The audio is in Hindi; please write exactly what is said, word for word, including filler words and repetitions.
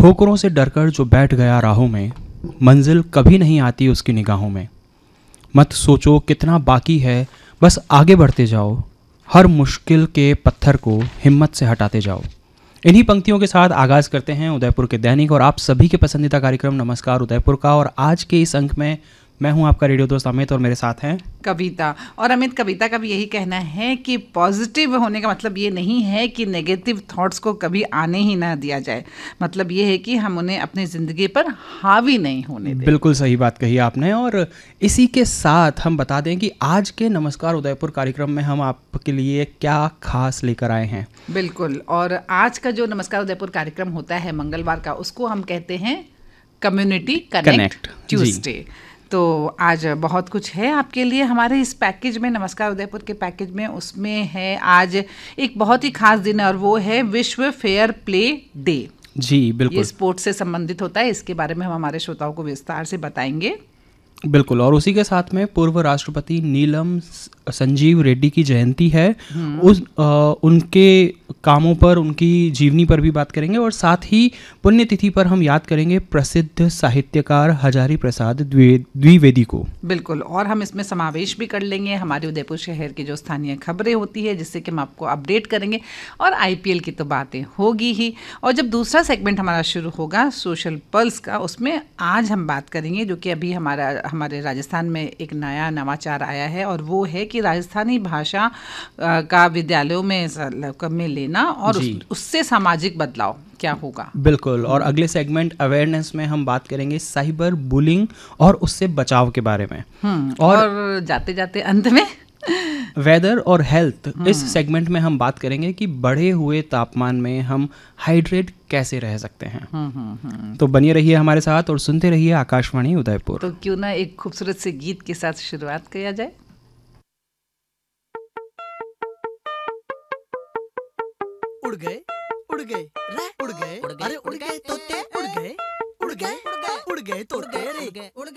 ठोकरों से डरकर जो बैठ गया राहों में, मंजिल कभी नहीं आती उसकी निगाहों में। मत सोचो कितना बाकी है, बस आगे बढ़ते जाओ, हर मुश्किल के पत्थर को हिम्मत से हटाते जाओ। इन्हीं पंक्तियों के साथ आगाज़ करते हैं उदयपुर के दैनिक और आप सभी के पसंदीदा कार्यक्रम नमस्कार उदयपुर का। और आज के इस अंक में मैं हूं आपका रेडियो दोस्त अमित और मेरे साथ हैं कविता। और अमित, कविता का भी यही कहना है कि पॉजिटिव होने का मतलब ये नहीं है कि नेगेटिव थॉट्स को कभी आने ही ना दिया जाए। मतलब ये है कि हम उन्हें अपनी ज़िंदगी पर हावी नहीं होने दें। बिल्कुल सही बात कही आपने। और इसी के साथ हम बता दें कि आज के नमस्कार उदयपुर कार्यक्रम में हम आपके लिए क्या खास लेकर आए हैं। बिल्कुल। और आज का जो नमस्कार उदयपुर कार्यक्रम होता है मंगलवार का, उसको हम कहते हैं कम्युनिटी कनेक्ट ट्यूसडे। तो आज बहुत कुछ है आपके लिए हमारे इस पैकेज में, नमस्कार उदयपुर के पैकेज में। उसमें है आज एक बहुत ही खास दिन और वो है विश्व फेयर प्ले डे। जी बिल्कुल, ये स्पोर्ट्स से संबंधित होता है। इसके बारे में हम हमारे श्रोताओं को विस्तार से बताएंगे। बिल्कुल। और उसी के साथ में पूर्व राष्ट्रपति नीलम संजीव रेड्डी की जयंती है। उस आ, उनके कामों पर, उनकी जीवनी पर भी बात करेंगे और साथ ही पुण्यतिथि पर हम याद करेंगे प्रसिद्ध साहित्यकार हजारी प्रसाद द्विवेदी को। बिल्कुल। और हम इसमें समावेश भी कर लेंगे हमारे उदयपुर शहर की जो स्थानीय खबरें होती है, जिससे कि हम आपको अपडेट करेंगे। और आईपीएल की तो बातें होगी ही। और जब दूसरा सेगमेंट हमारा शुरू होगा सोशल पल्स का, उसमें आज हम बात करेंगे जो कि अभी हमारा हमारे राजस्थान में एक नया नवाचार आया है, और वो है कि राजस्थानी भाषा का विद्यालयों में में लेना और उस, उससे सामाजिक बदलाव क्या होगा। बिल्कुल। और अगले सेगमेंट अवेयरनेस में हम बात करेंगे साइबर बुलिंग और उससे बचाव के बारे में। और, और जाते जाते अंत में वेदर और हेल्थ। इस सेगमेंट में हम बात करेंगे कि बढ़े हुए तापमान में हम हाइड्रेट कैसे रह सकते हैं। हुँ, हुँ, हुँ। तो बनिए रहिए हमारे साथ और सुनते रहिए आकाशवाणी उदयपुर। तो क्यों ना एक खूबसूरत से गीत के साथ शुरुआत किया जाए। उड़ गए उड़ गए उड़ गए अरे उड़ गए तोते उड़ गए उड़ गए उड़ गए तोते रे।